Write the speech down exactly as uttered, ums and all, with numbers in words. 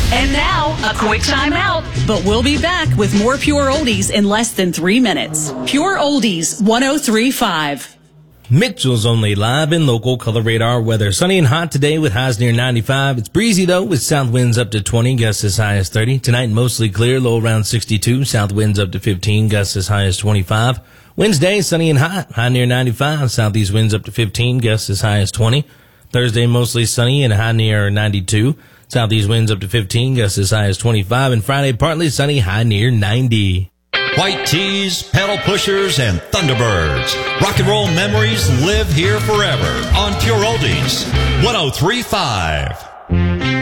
And now, a quick time out. But we'll be back with more Pure Oldies in less than three minutes. Pure Oldies one oh three point five. Mitchell's Only live in local color radar weather. Sunny and hot today with highs near ninety-five. It's breezy though with south winds up to twenty, gusts as high as thirty. Tonight mostly clear, low around sixty-two. South winds up to fifteen, gusts as high as twenty-five. Wednesday sunny and hot, high near ninety-five. Southeast winds up to fifteen, gusts as high as twenty. Thursday mostly sunny and high near ninety-two. Southeast winds up to fifteen, gusts as high as twenty-five. And Friday partly sunny, high near ninety. White tees, pedal pushers, and Thunderbirds. Rock and roll memories live here forever on Pure Oldies one oh three point five.